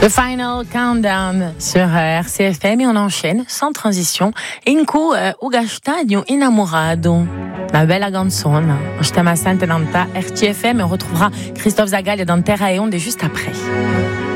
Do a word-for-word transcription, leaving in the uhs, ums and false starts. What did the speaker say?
Le Final Countdown sur euh, R C F M et on enchaîne sans transition. Inco euh, Uga Stadio Innamorado. La bella canzone. Stiamo a Santa Nanta R C F M et on retrouvera Christophe Zagal dans Terra et Onde juste après.